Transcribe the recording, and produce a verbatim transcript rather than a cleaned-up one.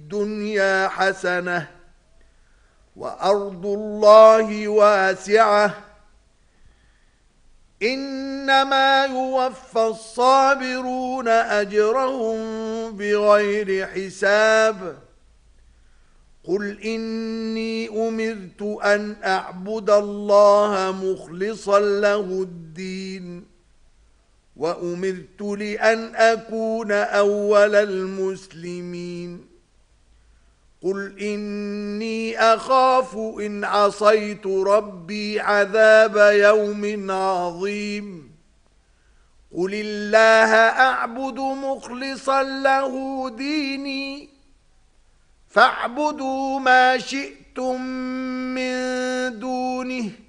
الدنيا حسنة وأرض الله واسعة إنما يوفى الصابرون أجرهم بغير حساب قل إني أمرت أن أعبد الله مخلصا له الدين وأمرت لأن أكون أول المسلمين قل إني أخاف إن عصيت ربي عذاب يوم عظيم قل الله أعبد مخلصا له ديني فاعبدوا ما شئتم من دونه